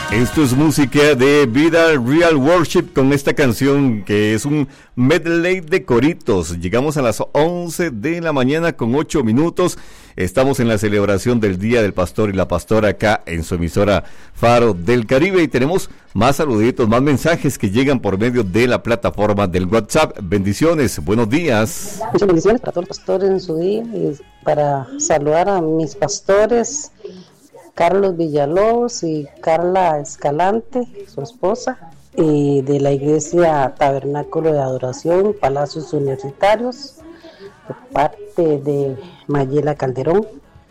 Esto es música de Vida Real Worship con esta canción que es un medley de coritos. Llegamos a las 11 de la mañana con 8 minutos. Estamos en la celebración del Día del Pastor y la Pastora acá en su emisora Faro del Caribe y tenemos más saluditos, más mensajes que llegan por medio de la plataforma del WhatsApp. Bendiciones, buenos días. Muchas bendiciones para todos los pastores en su día y para saludar a mis pastores Carlos Villalobos y Carla Escalante, su esposa, y de la iglesia Tabernáculo de Adoración, Palacios Universitarios, de parte de Mayela Calderón.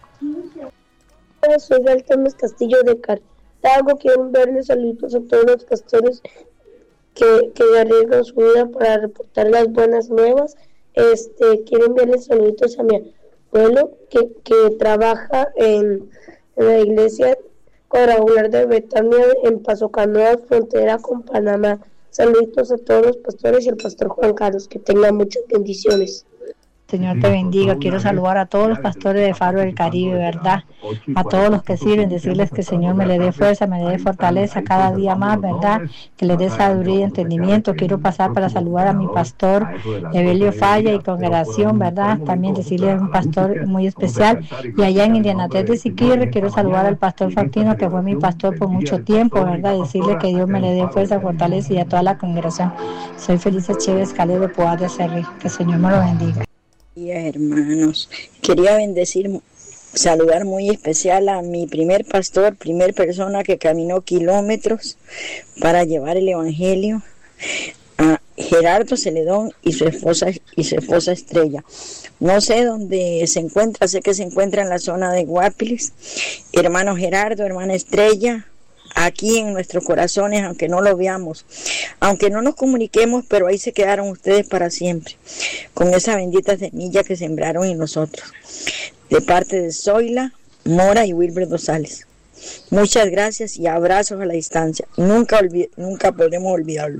Soy Galtames Castillo de Cartago. Quiero enviarles saludos a todos los pastores que arriesgan su vida para reportar las buenas nuevas. Quiero enviarles saludos a mi abuelo que trabaja en la iglesia cuadrangular de Betania en Paso Canoas, frontera con Panamá. Saluditos a todos los pastores y al pastor Juan Carlos, que tengan muchas bendiciones. Señor te bendiga. Quiero saludar a todos los pastores de Faro del Caribe, ¿verdad? A todos los que sirven, decirles que el Señor me le dé fuerza, me le dé fortaleza cada día más, ¿verdad? Que les dé sabiduría y entendimiento. Quiero pasar para saludar a mi pastor Evelio Falla y congregación, ¿verdad? También decirle a un pastor muy especial. Y allá en Indianapolis de Siquirre quiero saludar al pastor Faustino, que fue mi pastor por mucho tiempo, ¿verdad? Decirle que Dios me le dé fuerza, fortaleza y a toda la congregación. Soy Felisa Chévez Calero de Poás de Cerri. Que el Señor me lo bendiga. Hermanos, quería saludar muy especial a mi primer pastor, primer persona que caminó kilómetros para llevar el evangelio, a Gerardo Celedón y su esposa Estrella. No sé dónde se encuentra, sé que se encuentra en la zona de Guapiles. Hermano Gerardo, hermana Estrella, aquí en nuestros corazones, aunque no lo veamos, aunque no nos comuniquemos, pero ahí se quedaron ustedes para siempre, con esa bendita semilla que sembraron en nosotros, de parte de Zoila, Mora y Wilber Dosales. Muchas gracias y abrazos a la distancia. Nunca podremos olvidarlos.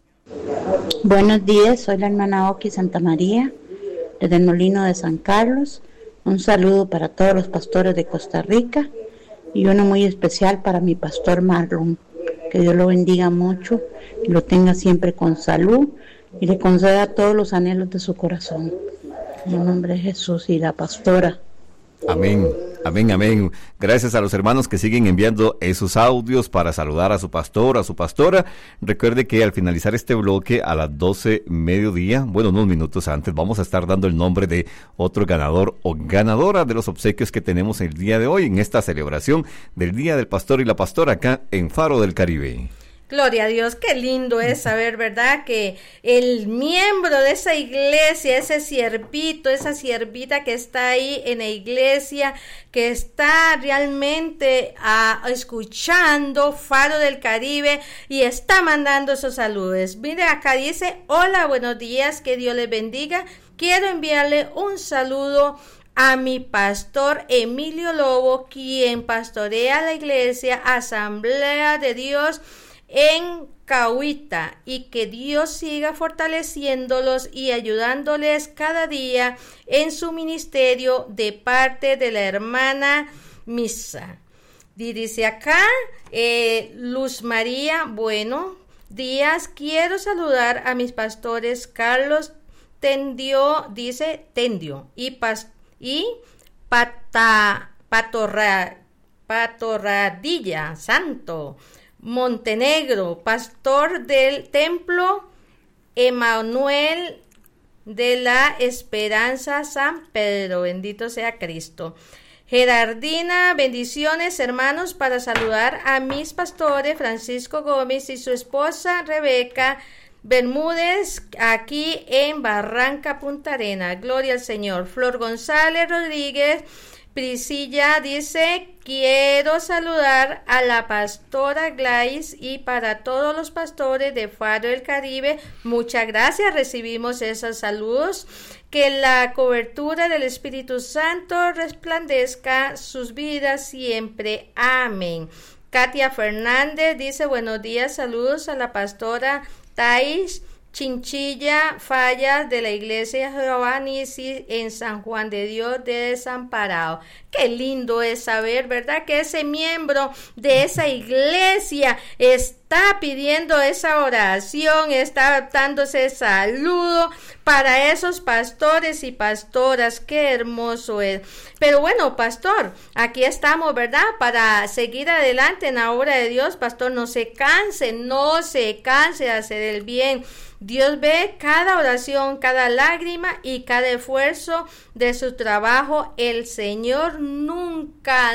Buenos días, soy la hermana Oki Santa María, desde el Molino de San Carlos. Un saludo para todos los pastores de Costa Rica y uno muy especial para mi pastor Marlon. Que Dios lo bendiga mucho, que lo tenga siempre con salud y le conceda todos los anhelos de su corazón. En el nombre de Jesús y la pastora. Amén, amén, amén. Gracias a los hermanos que siguen enviando esos audios para saludar a su pastor, a su pastora. Recuerde que al finalizar este bloque a las 12 mediodía, bueno, unos minutos antes, vamos a estar dando el nombre de otro ganador o ganadora de los obsequios que tenemos el día de hoy en esta celebración del Día del Pastor y la Pastora acá en Faro del Caribe. Gloria a Dios, qué lindo es saber, ¿verdad? Que el miembro de esa iglesia, ese siervito, esa siervita que está ahí en la iglesia, que está realmente escuchando Faro del Caribe y está mandando esos saludos. Mire, acá dice, hola, buenos días, que Dios les bendiga. Quiero enviarle un saludo a mi pastor Emilio Lobo, quien pastorea la iglesia Asamblea de Dios en Cahuita, y que Dios siga fortaleciéndolos y ayudándoles cada día en su ministerio de parte de la hermana Misa. Y dice acá Luz María, buenos días, quiero saludar a mis pastores Carlos Tendio, dice Tendio, y Patorradilla Santo Montenegro, pastor del templo Emanuel de la Esperanza San Pedro, bendito sea Cristo. Gerardina, bendiciones hermanos, para saludar a mis pastores Francisco Gómez y su esposa Rebeca Bermúdez, aquí en Barranca Punta Arena. Gloria al Señor. Flor González Rodríguez Priscilla dice, quiero saludar a la pastora Gladys y para todos los pastores de Faro del Caribe. Muchas gracias, recibimos esos saludos. Que la cobertura del Espíritu Santo resplandezca sus vidas siempre. Amén. Katia Fernández dice, buenos días, saludos a la pastora Thais Chinchilla Fallas de la Iglesia Jehová Nisi en San Juan de Dios de Desamparado. Qué lindo es saber, ¿verdad?, que ese miembro de esa iglesia está pidiendo esa oración, está dándose saludo para esos pastores y pastoras. Qué hermoso es. Pero bueno, pastor, aquí estamos, ¿verdad?, para seguir adelante en la obra de Dios. Pastor, no se canse de hacer el bien. Dios ve cada oración, cada lágrima y cada esfuerzo de su trabajo. El Señor nunca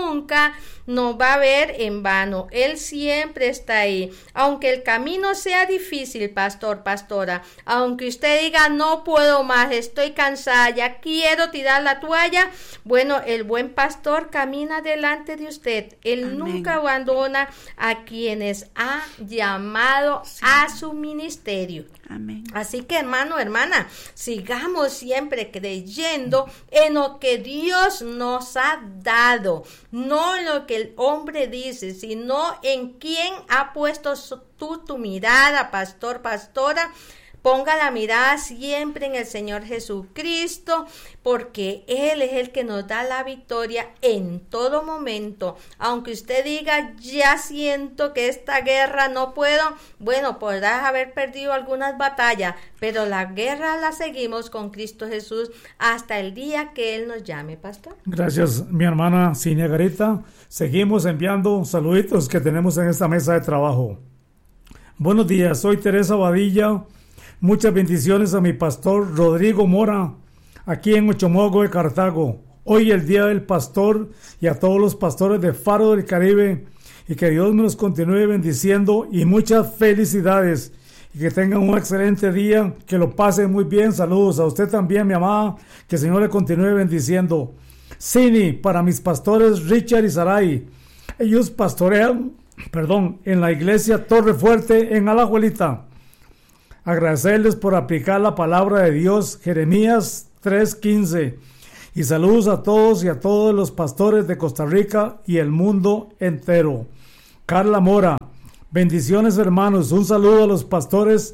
nos va a ver en vano. Él siempre está ahí. Aunque el camino sea difícil, pastor, pastora, aunque usted diga no puedo más, estoy cansada, ya quiero tirar la toalla, bueno, el buen pastor camina delante de usted. Él Amén. Nunca abandona a quienes ha llamado a su ministerio. Amén. Así que, hermano, hermana, sigamos siempre creyendo en lo que Dios nos ha dado, no en lo que el hombre dice, sino en quién ha puesto tu mirada, pastor, pastora. Ponga la mirada siempre en el Señor Jesucristo, porque Él es el que nos da la victoria en todo momento. Aunque usted diga, ya siento que esta guerra no puedo, bueno, podrás haber perdido algunas batallas, pero la guerra la seguimos con Cristo Jesús hasta el día que Él nos llame, pastor. Gracias, mi hermana Cinia Garita. Seguimos enviando saluditos que tenemos en esta mesa de trabajo. Buenos días, soy Teresa Badilla. Muchas bendiciones a mi pastor Rodrigo Mora, aquí en Ochomogo de Cartago. Hoy el Día del Pastor, y a todos los pastores de Faro del Caribe, y que Dios me los continúe bendiciendo, y muchas felicidades, y que tengan un excelente día, que lo pasen muy bien. Saludos a usted también, mi amada, que el Señor le continúe bendiciendo. Cini, para mis pastores Richard y Sarai, ellos pastorean, en la iglesia Torre Fuerte en Alajuelita. Agradecerles por aplicar la palabra de Dios, Jeremías 3:15. Y saludos a todos y a todos los pastores de Costa Rica y el mundo entero. Carla Mora, bendiciones, hermanos. Un saludo a los pastores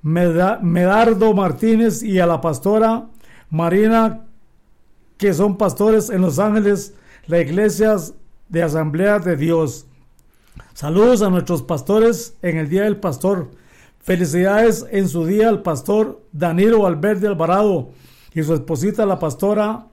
Medardo Martínez y a la pastora Marina, que son pastores en Los Ángeles, la iglesia de Asamblea de Dios. Saludos a nuestros pastores en el Día del Pastor. Felicidades en su día al pastor Danilo Valverde Alvarado y su esposita, la pastora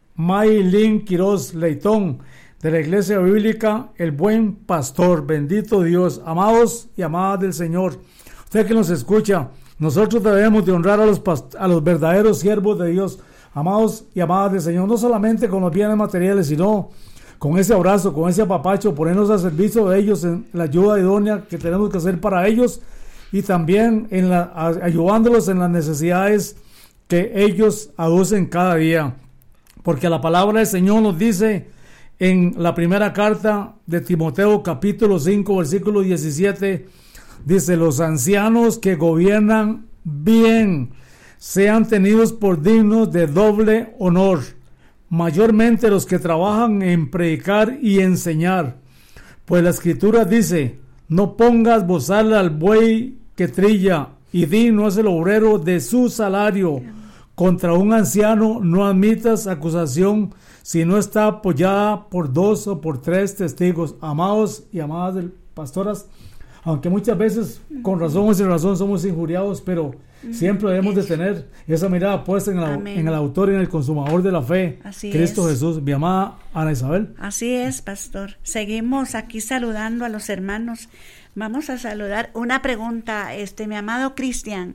Maylin Quiroz Leitón, de la Iglesia Bíblica El Buen Pastor. Bendito Dios, amados y amadas del Señor. Usted que nos escucha, nosotros debemos de honrar a los verdaderos siervos de Dios, amados y amadas del Señor, no solamente con los bienes materiales, sino con ese abrazo, con ese apapacho, ponernos al servicio de ellos en la ayuda idónea que tenemos que hacer para ellos, y también ayudándolos en las necesidades que ellos aducen cada día. Porque la palabra del Señor nos dice en la primera carta de Timoteo, capítulo 5, versículo 17, dice: los ancianos que gobiernan bien sean tenidos por dignos de doble honor, mayormente los que trabajan en predicar y enseñar. Pues la Escritura dice: no pongas bozal al buey que trilla, y di no es el obrero de su salario. Contra un anciano no admitas acusación si no está apoyada por 2 o por 3 testigos. Amados y amadas pastoras, aunque muchas veces con razón o sin razón somos injuriados, pero siempre debemos de tener esa mirada puesta en el autor y en el consumador de la fe, Así Cristo es. Jesús. Mi amada Ana Isabel. Así es, pastor. Seguimos aquí saludando a los hermanos. Vamos a saludar. Una pregunta, mi amado Cristian.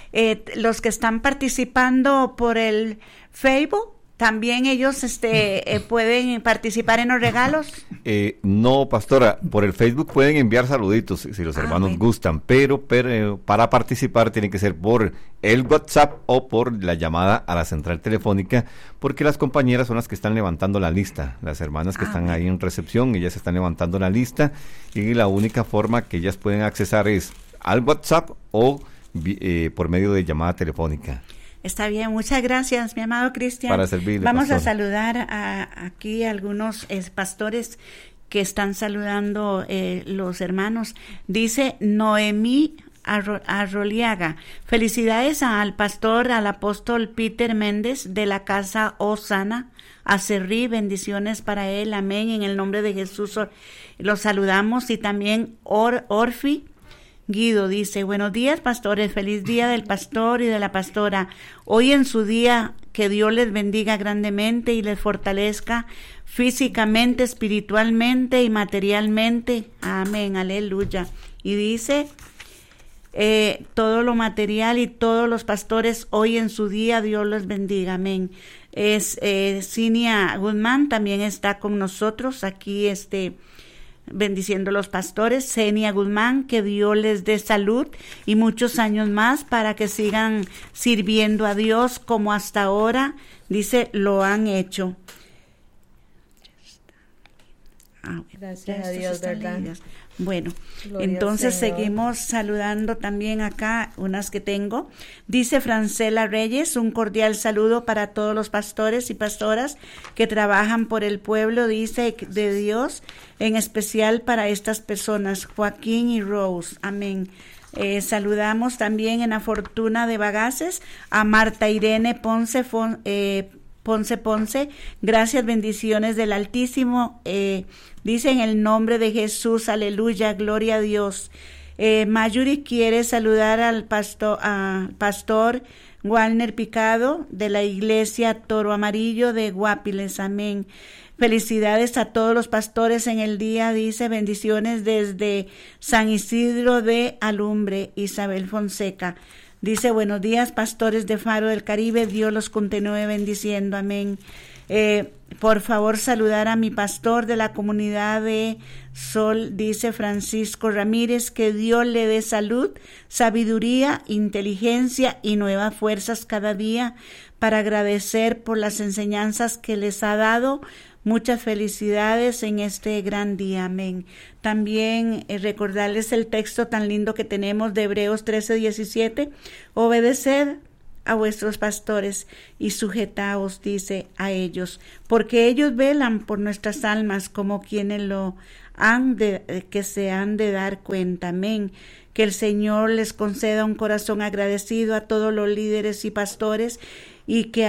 Los que están participando por el Facebook, ¿también ellos pueden participar en los regalos? No, pastora, por el Facebook pueden enviar saluditos si los hermanos gustan, pero para participar tiene que ser por el WhatsApp o por la llamada a la central telefónica, porque las compañeras son las que están levantando la lista, las hermanas que están ahí en recepción, ellas están levantando la lista, y la única forma que ellas pueden accesar es al WhatsApp o por medio de llamada telefónica. Está bien, muchas gracias, mi amado Cristian. Para servirle, Vamos pastor. a saludar aquí a algunos pastores que están saludando los hermanos. Dice Noemí Arroliaga. Felicidades al pastor, al apóstol Peter Méndez de la casa Osana Acerrí, bendiciones para él, amén, en el nombre de Jesús los saludamos. Y también Orfi Guido dice, buenos días pastores, feliz día del pastor y de la pastora, hoy en su día, que Dios les bendiga grandemente y les fortalezca físicamente, espiritualmente y materialmente, amén, aleluya. Y dice, todo lo material y todos los pastores hoy en su día, Dios los bendiga, amén. Cinia Guzmán también está con nosotros aquí, bendiciendo los pastores. Cinia Guzmán, que Dios les dé salud y muchos años más para que sigan sirviendo a Dios como hasta ahora, dice, lo han hecho. Gracias a Dios, ¿verdad? Bueno, Gloria entonces al Señor. seguimos saludando también acá unas que tengo. Dice Francela Reyes, un cordial saludo para todos los pastores y pastoras que trabajan por el pueblo, dice, de Dios, en especial para estas personas, Joaquín y Rose, amén. Saludamos también en la Fortuna de Bagaces a Marta Irene Ponce, gracias, bendiciones del Altísimo, dice en el nombre de Jesús, aleluya, gloria a Dios. Mayuri quiere saludar al pastor Walner Picado de la iglesia Toro Amarillo de Guapiles, amén. Felicidades a todos los pastores en el día, dice, bendiciones desde San Isidro de Alumbre, Isabel Fonseca. Dice, buenos días, pastores de Faro del Caribe, Dios los continúe bendiciendo, amén. Por favor, saludar a mi pastor de la comunidad de Sol, dice Francisco Ramírez, que Dios le dé salud, sabiduría, inteligencia y nuevas fuerzas cada día para agradecer por las enseñanzas que les ha dado. Muchas felicidades en este gran día, amén. También recordarles el texto tan lindo que tenemos de Hebreos 13:17, obedeced a vuestros pastores y sujetaos, dice, a ellos, porque ellos velan por nuestras almas como quienes que se han de dar cuenta, amén. Que el Señor les conceda un corazón agradecido a todos los líderes y pastores y que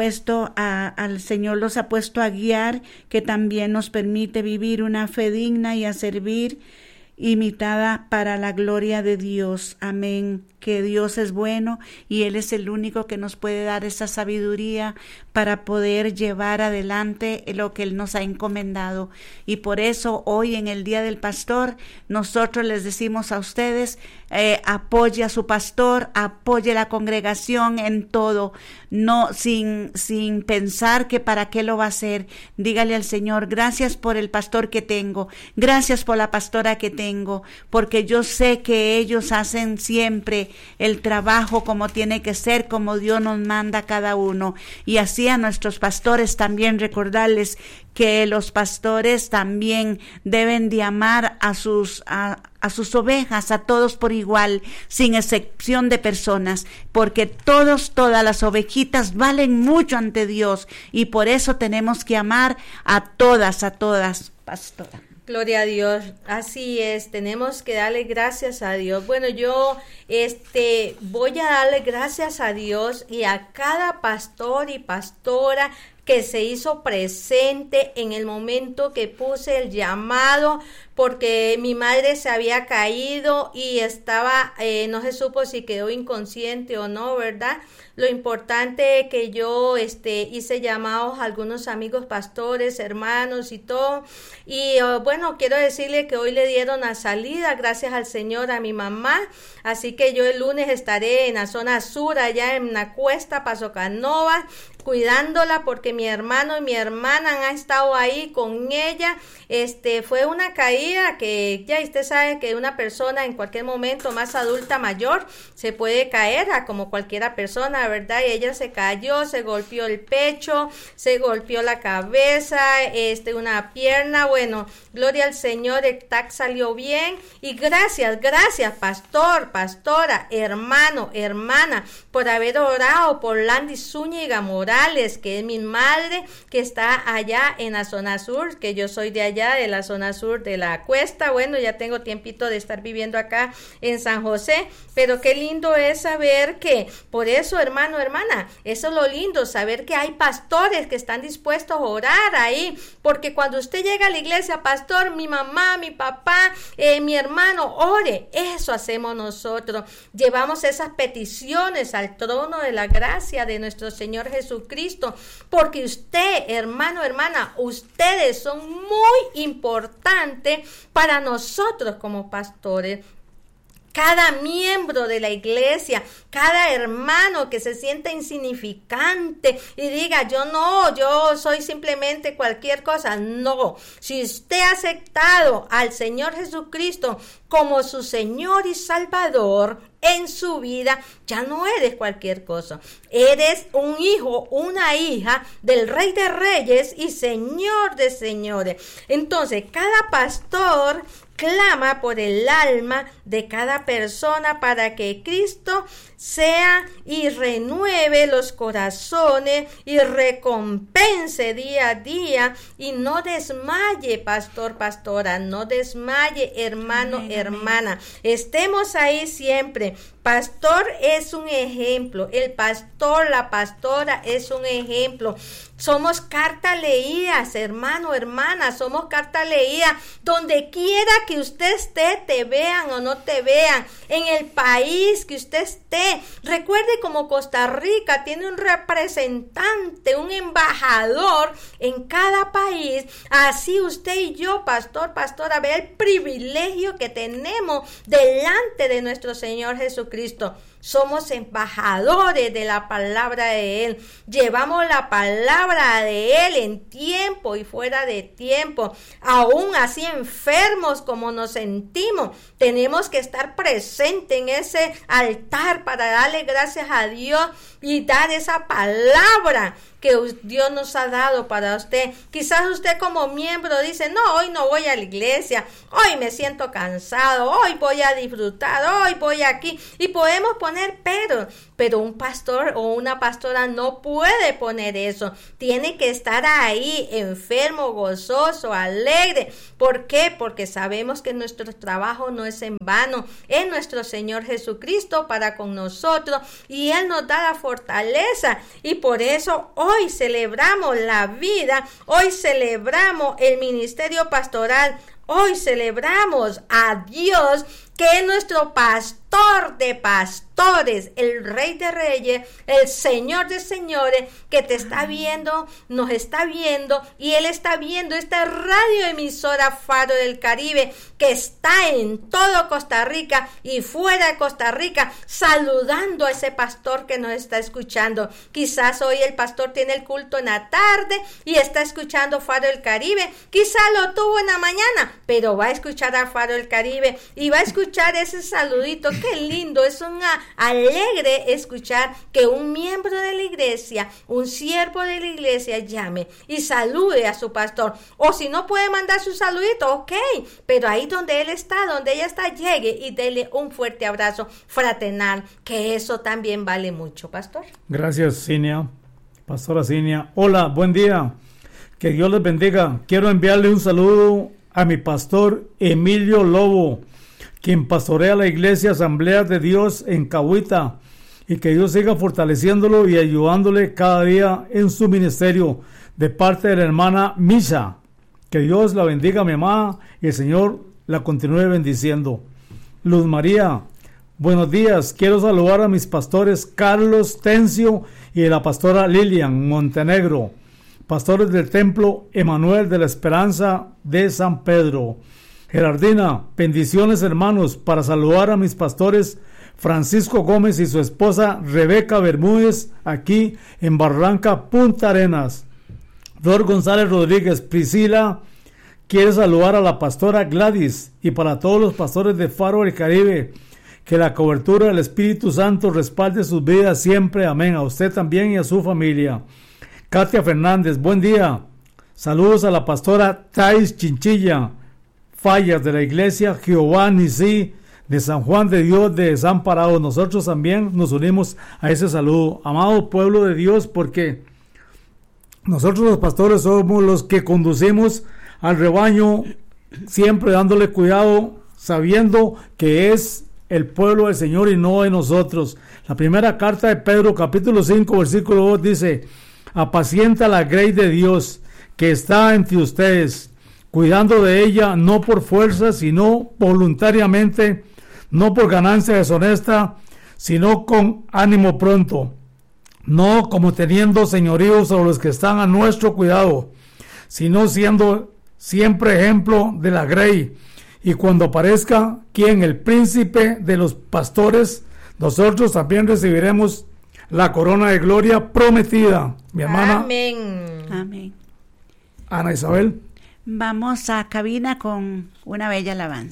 al Señor los ha puesto a guiar, que también nos permite vivir una fe digna y a servir imitada para la gloria de Dios, amén. Que Dios es bueno y Él es el único que nos puede dar esa sabiduría para poder llevar adelante lo que Él nos ha encomendado. Y por eso hoy en el Día del Pastor nosotros les decimos a ustedes, apoye a su pastor, apoye la congregación en todo, no sin pensar que para qué lo va a hacer. Dígale al Señor, gracias por el pastor que tengo, gracias por la pastora que tengo, porque yo sé que ellos hacen siempre el trabajo como tiene que ser, como Dios nos manda a cada uno. Y así a nuestros pastores también recordarles que los pastores también deben de amar a sus ovejas, a todos por igual, sin excepción de personas, porque todas las ovejitas valen mucho ante Dios y por eso tenemos que amar a todas, pastora. Gloria a Dios, así es, tenemos que darle gracias a Dios. Bueno, yo voy a darle gracias a Dios y a cada pastor y pastora que se hizo presente en el momento que puse el llamado, porque mi madre se había caído y estaba, no se supo si quedó inconsciente o no, ¿verdad? Lo importante es que yo hice llamados a algunos amigos pastores, hermanos y todo, y bueno, quiero decirle que hoy le dieron la salida, gracias al Señor, a mi mamá, así que yo el lunes estaré en la zona sur, allá en la cuesta, Paso Canova, cuidándola, porque mi hermano y mi hermana han estado ahí con ella. Fue una caída que ya usted sabe que una persona en cualquier momento más adulta, mayor, se puede caer como cualquiera persona, ¿verdad? Y ella se cayó, se golpeó el pecho, se golpeó la cabeza, una pierna. Bueno, gloria al Señor, el TAC salió bien y gracias, pastor, pastora, hermano, hermana, por haber orado por Landy Zúñiga Morales, que es mi madre, que está allá en la zona sur, que yo soy de allá, de la zona sur de la la cuesta. Bueno, ya tengo tiempito de estar viviendo acá en San José, pero qué lindo es saber que, por eso, hermano, hermana, eso es lo lindo, saber que hay pastores que están dispuestos a orar ahí, porque cuando usted llega a la iglesia, pastor, mi mamá, mi papá, mi hermano, ore. Eso hacemos nosotros. Llevamos esas peticiones al trono de la gracia de nuestro Señor Jesucristo, porque usted, hermano, hermana, ustedes son muy importantes para nosotros como pastores. Cada miembro de la iglesia, cada hermano que se sienta insignificante y diga, yo soy simplemente cualquier cosa. No, si usted ha aceptado al Señor Jesucristo como su Señor y Salvador en su vida, ya no eres cualquier cosa. Eres un hijo, una hija del Rey de Reyes y Señor de Señores. Entonces, cada pastor clama por el alma de cada persona para que Cristo sea y renueve los corazones y recompense día a día, y no desmaye, pastor, pastora, no desmaye, hermano, hermana. Estemos ahí siempre. Pastor es un ejemplo, el pastor, la pastora es un ejemplo. Somos cartas leídas, hermano, hermana, somos cartas leídas. Donde quiera que usted esté, te vean o no te vean, en el país que usted esté. Recuerde, como Costa Rica tiene un representante, un embajador en cada país, así usted y yo, pastor, pastora, vea el privilegio que tenemos delante de nuestro Señor Jesucristo. Somos embajadores de la palabra de Él. Llevamos la palabra de Él en tiempo y fuera de tiempo. Aún así enfermos como nos sentimos, tenemos que estar presentes en ese altar para darle gracias a Dios y dar esa palabra que Dios nos ha dado para usted. Quizás usted como miembro dice, no, hoy no voy a la iglesia, hoy me siento cansado, hoy voy a disfrutar, hoy voy aquí, y podemos poner pero un pastor o una pastora no puede poner eso. Tiene que estar ahí, enfermo, gozoso, alegre. ¿Por qué? Porque sabemos que nuestro trabajo no es en vano, es nuestro Señor Jesucristo para con nosotros, y Él nos da la fortaleza, y por eso hoy celebramos la vida, hoy celebramos el ministerio pastoral, hoy celebramos a Dios, que es nuestro pastor de pastores, el Rey de Reyes, el Señor de Señores, que te está viendo, nos está viendo, y Él está viendo esta radioemisora Faro del Caribe, que está en todo Costa Rica y fuera de Costa Rica, saludando a ese pastor que nos está escuchando. Quizás hoy el pastor tiene el culto en la tarde y está escuchando Faro del Caribe, quizás lo tuvo en la mañana, pero va a escuchar a Faro del Caribe y va a escuchar ese saludito. Qué lindo, es un alegre escuchar que un miembro de la iglesia, un siervo de la iglesia llame y salude a su pastor. O si no puede mandar su saludito, ok, pero ahí donde él está, donde ella está, llegue y dele un fuerte abrazo fraternal, que eso también vale mucho, pastor. Gracias, Cinia, pastora Cinia. Hola, buen día, que Dios les bendiga. Quiero enviarle un saludo a mi pastor Emilio Lobo, quien pastorea la iglesia Asamblea de Dios en Cahuita, y que Dios siga fortaleciéndolo y ayudándole cada día en su ministerio, de parte de la hermana Misha. Que Dios la bendiga, mi mamá, y el Señor la continúe bendiciendo. Luz María, buenos días. Quiero saludar a mis pastores Carlos Tencio y la pastora Lilian Montenegro, pastores del templo Emanuel de la Esperanza de San Pedro. Gerardina, bendiciones, hermanos, para saludar a mis pastores Francisco Gómez y su esposa Rebeca Bermúdez, aquí en Barranca, Punta Arenas. Flor González Rodríguez, Priscila quiere saludar a la pastora Gladys, y para todos los pastores de Faro del Caribe, que la cobertura del Espíritu Santo respalde sus vidas siempre, amén. A usted también y a su familia. Katia Fernández, buen día. Saludos a la pastora Thais Chinchilla Fallas, de la iglesia Jehová Nisí de San Juan de Dios de Desamparados. Nosotros también nos unimos a ese saludo, amado pueblo de Dios, porque nosotros los pastores somos los que conducimos al rebaño siempre dándole cuidado, sabiendo que es el pueblo del Señor y no de nosotros. La primera carta de Pedro, capítulo 5, versículo 2 dice: apacienta la grey de Dios que está entre ustedes, cuidando de ella no por fuerza, sino voluntariamente, no por ganancia deshonesta, sino con ánimo pronto, no como teniendo señorío sobre los que están a nuestro cuidado, sino siendo siempre ejemplo de la grey. Y cuando aparezca quien, el príncipe de los pastores, nosotros también recibiremos la corona de gloria prometida. Mi hermana. Amén. Amén. Ana Isabel. Vamos a cabina con una bella alabanza.